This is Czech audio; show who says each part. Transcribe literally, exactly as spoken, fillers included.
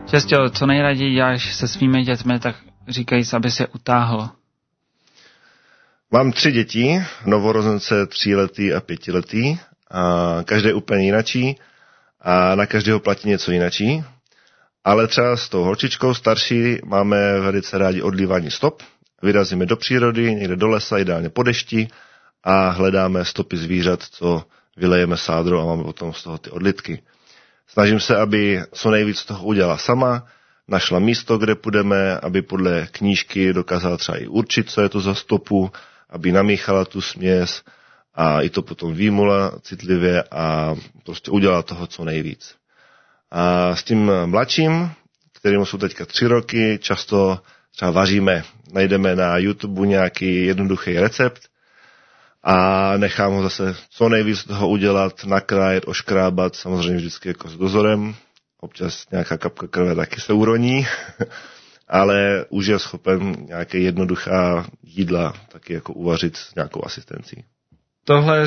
Speaker 1: Čestě, co nejraději děláš se svými dětmi, tak říkají, aby se utáhl.
Speaker 2: Mám tři děti, novorozence tříletý a pětiletý. A každý je úplně jinačí a na každého platí něco jinačí. Ale třeba s tou holčičkou starší máme velice rádi odlívání stop. Vyrazíme do přírody, někde do lesa, ideálně po dešti a hledáme stopy zvířat, co vylejeme sádrou a máme potom z toho ty odlitky. Snažím se, aby co nejvíc toho udělala sama, našla místo, kde půjdeme, aby podle knížky dokázala třeba i určit, co je to za stopu, aby namíchala tu směs a i to potom výmula citlivě a prostě udělala toho co nejvíc. A s tím mladším, kterým jsou teďka tři roky, často třeba vaříme, najdeme na YouTube nějaký jednoduchý recept a nechám ho zase co nejvíc toho udělat, nakrájet, oškrábat, samozřejmě vždycky jako s dozorem, občas nějaká kapka krve taky se uroní, ale už je schopen nějaké jednoduchá jídla taky jako uvařit s nějakou asistencí.
Speaker 1: Tohle